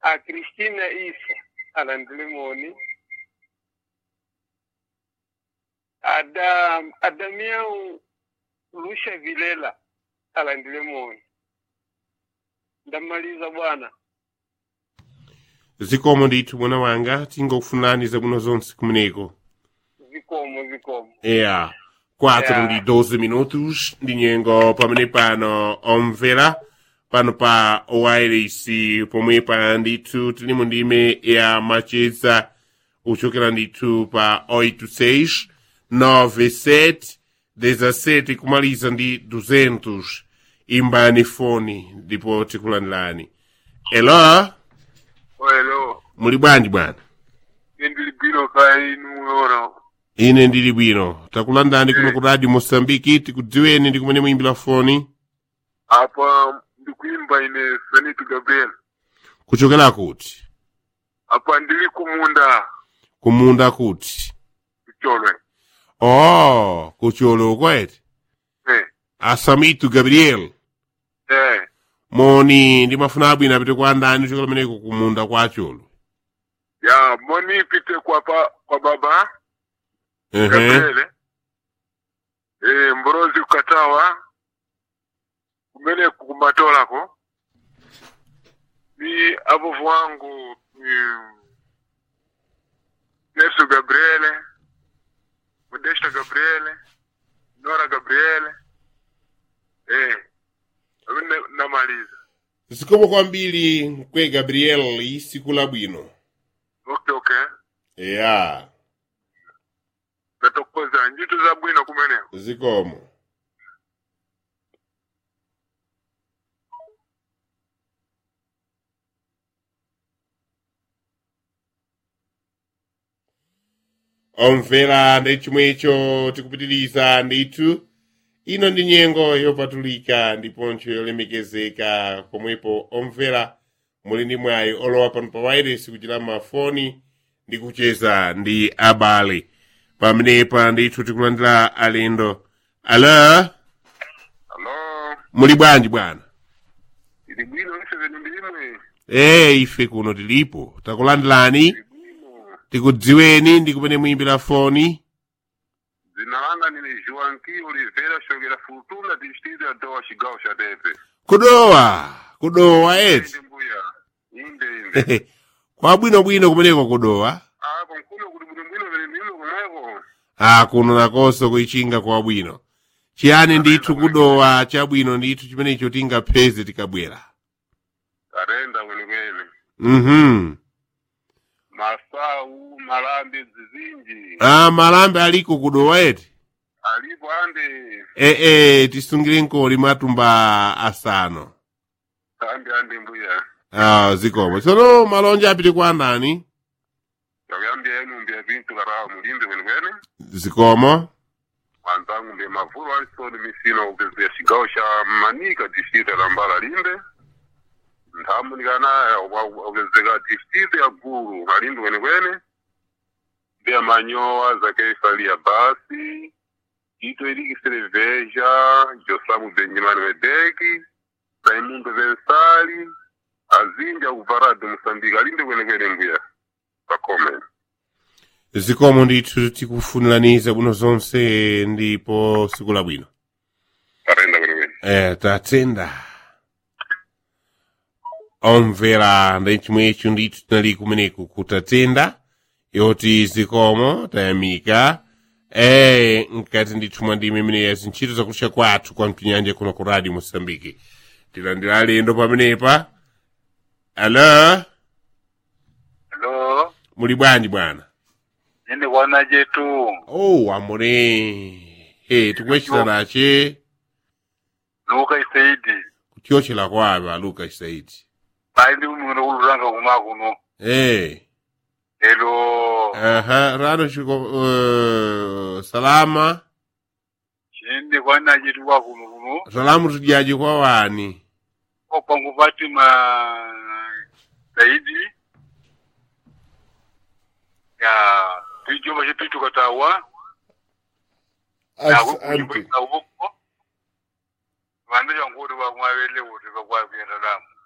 a Christina Isa alandilimoni Adamiau Lusha Vilela alandilimoni. Ndamaliza bwana. Zikomo ndithu mwana wanga tingokufunaniza buno zonse kumeneko. Zikomo. 4 ndi 12 minutos ndi nyengo pamene pano omvera pano pa wireless pomwepa ndithu tili mu ndime ya macheza uchokera ndithu pa 86 97 17 kumaliza ndi 200 imbani foni ndipo tikulandilani. Hello. Hello. Muli bwanji bwana? Ndili bwino kainu ora. Ine ndili bwino. Takulandani kuno ku Radio Mosambiki tikudziweni ndi kumene muimbira foni. Apa ndikuimba ine Sanity Gabriel. Kuchokera kuti? Apa ndili kumunda. Kumunda kuti? Kuchole. Oh, kucholo kwete? Asamitu Gabriel. Moni ndimafuna abwino apite kwa ndani kuchokera meneko kumunda kwa cholo. Ya, moni pite kwa baba. Gabriel. Mbrozi ukatawa. Kumene kumatola ko. Ni abovu wangu Nelson Gabriele, Modesta Gabriele, Nora Gabriele. Namaliza. Zikomo kwambiri kwe Gabriel isiku labwino. Okay. Yeah. Natokoza njitu za bwino kumeneko. Zikomo. Omvera ndi chimwecho tikupitiriza ndithu. Ino ndi nyengo yopatulika ndiponso yolemekezeka komwepo omvera muli ndi mwayi olowa pano pa wireless kuchita mafoni ndi kucheza ndi abale. Pamenepa ndithu tikulandira alendo. Alo? Muli bwanji bwana? Ili bwino ife ndimwe. Ife kuno tilipo. Takulandirani? Tikudziweni ndi kumene muimbira foni. Zina langa ni Joanki Oliveira shogera Futuna district ya Doha Chigawo cha Debe. Kudowa eti. Inde. Kwa bwino kumeneko kudowa. Konkuno kuti bwino vile kumeko. Kuno nakonso kuichinga kwa bwino. Chiyani ndithu kudowa chabwino ndithu chimenecho tingapheze tikabwera. Karenda wene. Masau, malambe zizinji. Malambe aliko kudowa eti? Alipo ande. Tisungire nkoli matumba asano. Ande mbuya. Zikomo. Sono malonja apite kwa ndani? Yambia yenu mbia bintu karawa mulinde wene. Zikomo. Kwanzangu mbia mavuru alisoni misino ubezu ya Chigawo cha Manika district ya Mbala linde. Ntamu nikana wezega district ya Guru halindu wene bia manyoa za keifali ya basi ito iliki Cerveja Josamu Benjamin Medeki Raimundo Vensali Azinja Uvarado Mosambika halindu wene mbuya pakome. Zikomo ndithu tikufuniraniza buno zonse ndipo siku labwino. Tarenda wene. Tatenda. Omvera ndi chimwecho ndithu tinali kumeneku kutatenda yoti zikomo tayamika nkati ndithu mwandime imene ya zintchito zakulisha kwathu kwa mpinyanja kuno ku Radio Mosambiki. Tilandira alendo pamenepa. Alo? Muli bwanji bwana? Nini wana jetu. Amore. Tukwechita nache. Luka Isaidi. Kutiochela kwaba Luka Isaidi. Baindi umuna uluranga kumakuno. Hello. Rano chiko salama. Chindi kwana jitu wa kuno. Salamu tujaji kwa wani. Kwangu Fatima Saidi. Ya tujoba chetu tukatawa. Asante. Wanda yangu wa kumawele wote kwa kwenda damu.